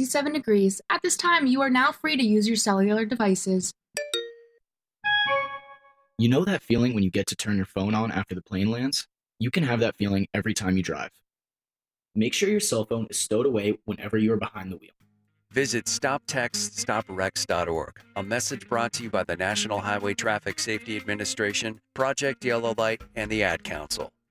57 degrees. At this time, you are now free to use your cellular devices. You know that feeling when you get to turn your phone on after the plane lands? You can have that feeling every time you drive. Make sure your cell phone is stowed away whenever you are behind the wheel. Visit StopTextStopWrecks.org. A message brought to you by the National Highway Traffic Safety Administration, Project Yellow Light, and the Ad Council.